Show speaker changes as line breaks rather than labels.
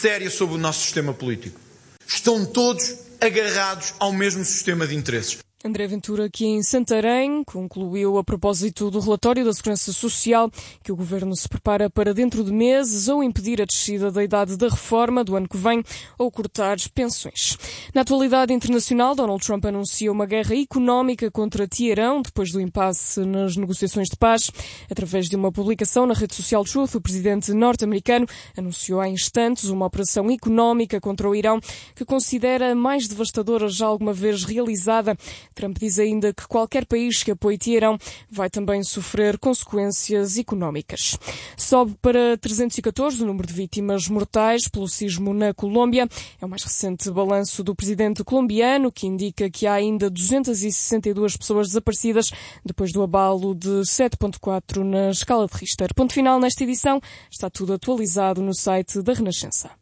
séria sobre o nosso sistema político. Estão todos agarrados ao mesmo sistema de interesses.
André Ventura, que em Santarém concluiu a propósito do relatório da Segurança Social que o Governo se prepara para dentro de meses ou impedir a descida da idade da reforma do ano que vem ou cortar pensões. Na atualidade internacional, Donald Trump anuncia uma guerra económica contra Teherão depois do impasse nas negociações de paz. Através de uma publicação na rede social Truth, o presidente norte-americano anunciou há instantes uma operação económica contra o Irão que considera a mais devastadora já alguma vez realizada. Trump diz ainda que qualquer país que apoie Teherão vai também sofrer consequências económicas. Sobe para 314 o número de vítimas mortais pelo sismo na Colômbia. É o mais recente balanço do presidente colombiano, que indica que há ainda 262 pessoas desaparecidas depois do abalo de 7.4 na escala de Richter. Ponto final nesta edição. Está tudo atualizado no site da Renascença.